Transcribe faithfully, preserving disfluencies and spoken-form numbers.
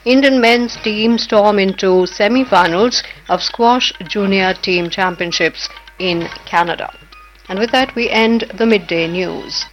Indian men's team storm into semi-finals of Squash Junior Team Championships in Canada. And with that, we end the midday news.